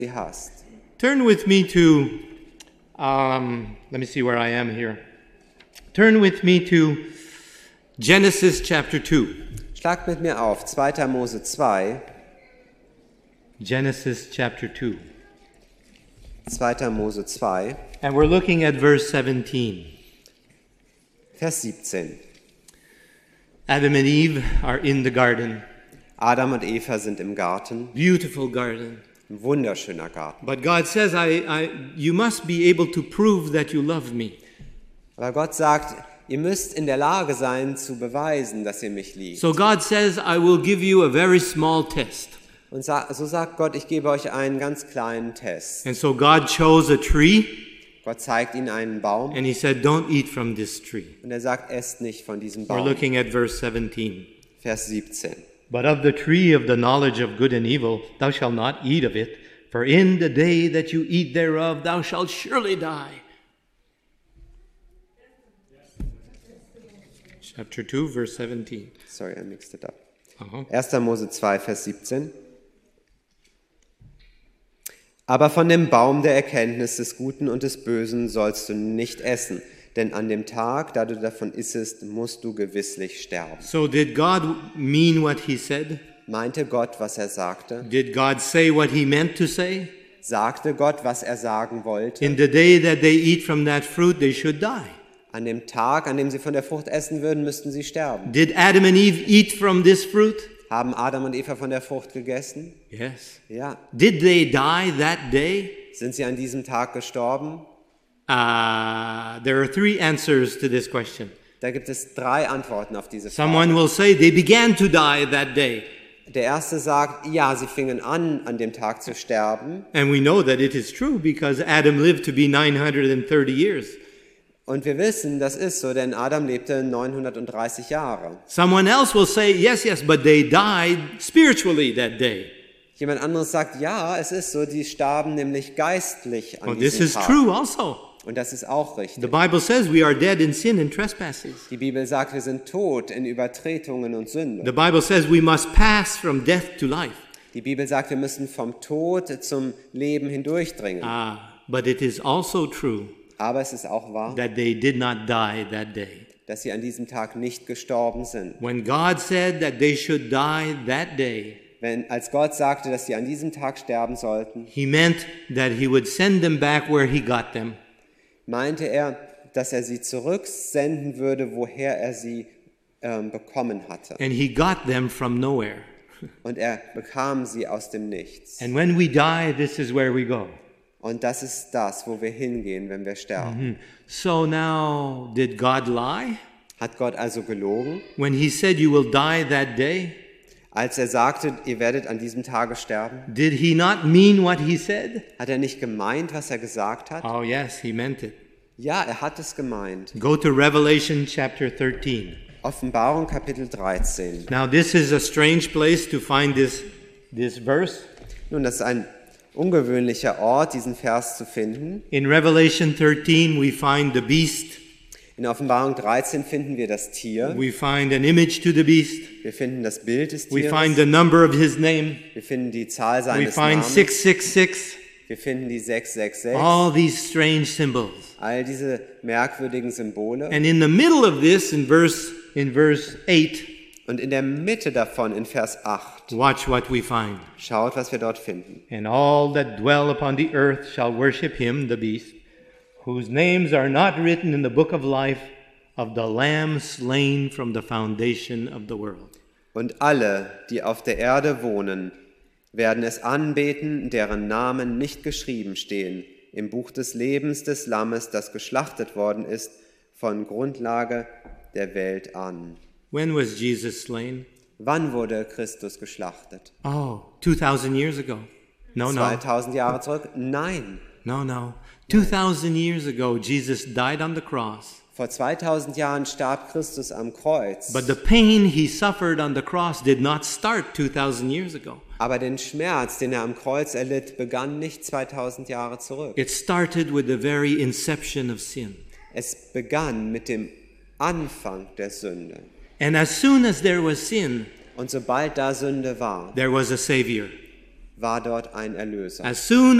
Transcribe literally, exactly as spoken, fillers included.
hast. Turn with me to, um, let me see where I am here. Turn with me to Genesis chapter two. Schlagt mit mir auf, zweiter Mose zwei. Genesis chapter two. zweiter Mose zwei, And we're looking at verse seventeen. Vers siebzehn. Adam and Eve are in the garden. Adam und Eva sind im Garten, Beautiful garden. ein wunderschöner Garten. But God says, I, I, you must be able to prove that you love me. Aber Gott sagt, ihr müsst in der Lage sein, zu beweisen, dass ihr mich liebt. So God says, I will give you a very small test. Und sa- so sagt Gott, ich gebe euch einen ganz kleinen Test. And so God chose a tree, Gott zeigt ihnen einen Baum and he said, don't eat from this tree. und er sagt, esst nicht von diesem We're Baum. looking at verse seventeen. Vers siebzehn. But of the tree of the knowledge of good and evil, thou shalt not eat of it, for in the day that you eat thereof, thou shalt surely die. Chapter two, verse seventeen. Sorry, I mixed it up. Uh-huh. erster Mose zwei, Vers siebzehn. Aber von dem Baum der Erkenntnis des Guten und des Bösen sollst du nicht essen, denn an dem Tag, da du davon issest, musst du gewisslich sterben. So did God mean what he said? Meinte Gott, was er sagte? Did God say what he meant to say? Sagte Gott, was er sagen wollte? In the day that they eat from that fruit, they should die. An dem Tag, an dem sie von der Frucht essen würden, müssten sie sterben. Did Adam and Eve eat from this fruit? Haben Adam und Eva von der Frucht gegessen? Yes. Ja. Did they die that day? Sind sie an diesem Tag gestorben? Uh, there are three answers to this question. Da gibt es drei Antworten auf diese Someone Frage. will say they began to die that day. Der erste sagt, ja, sie fingen an, an dem Tag zu sterben. And we know that it is true because Adam lived to be nine hundred thirty years. Und wir wissen, das ist so, denn Adam lebte neunhundertdreißig Jahre. Someone else will say, yes, yes, but they died spiritually that day. Jemand anderes sagt, ja, es ist so, die starben nämlich geistlich an Oh, this diesem is Tag. true also. Und das ist auch richtig. The Bible says we are dead in sin and trespasses. Die Bibel sagt, wir sind tot in Übertretungen und Sünden. The Bible says we must pass from death to life. Die Bibel sagt, wir müssen vom Tod zum Leben hindurchdringen. Ah, but it is also true Aber es ist auch wahr, that they did not die that day. dass sie an diesem Tag nicht gestorben sind. When God said that they should die that day, Wenn, als Gott sagte, dass sie an diesem Tag sterben sollten, he meant that he would send them back where he got them. meinte er, dass er sie zurücksenden würde, woher er sie ähm, bekommen hatte. And he got them from nowhere. Und er bekam sie aus dem Nichts. And when we die, this is where we go. Und das ist das, wo wir hingehen, wenn wir sterben. So now, did God lie? Hat Gott also gelogen? When he said you will die that day, Als er sagte, ihr werdet an diesem Tage sterben, did he not mean what he said? hat er nicht gemeint, was er gesagt hat? Oh yes, he meant it. Ja, er hat es gemeint. Go to Revelation chapter thirteen. Offenbarung Kapitel dreizehn. Now this is a strange place to find this, this verse. Nun, das ist ein ungewöhnlicher Ort, diesen Vers zu finden. In Revelation thirteen, we find the beast. In Offenbarung dreizehn finden wir das Tier. We find an image to the beast. Wir finden das Bild des We find Tieres. the number of his name. Wir finden die Zahl We seines find Namens. six six six. Wir finden die sechs sechs sechs. All these strange symbols. All diese merkwürdigen Symbole. And in the middle of this, in verse in verse eight, Und in der Mitte davon, in Vers acht, watch what we find. schaut, was wir dort finden. And all that dwell upon the earth shall worship him, the beast, whose names are not written in the book of life of the Lamb slain from the foundation of the world. Und alle, die auf der Erde wohnen, werden es anbeten, deren Namen nicht geschrieben stehen im Buch des Lebens des Lammes, das geschlachtet worden ist von Grundlage der Welt an. When was Jesus slain? Wann wurde Christus geschlachtet? Oh, two thousand years ago. No, no, zweitausend Jahre zurück? Nein. no, no. two thousand years ago, Jesus died on the cross. Vor zweitausend Jahren starb Christus am Kreuz. But the pain he suffered on the cross did not start two thousand years ago. Aber den Schmerz, den er am Kreuz erlitt, begann nicht zweitausend Jahre zurück. It started with the very inception of sin. Es begann mit dem Anfang der Sünde. And as soon as there was sin, Und sobald da Sünde war, there was a Savior. war dort ein Erlöser. As soon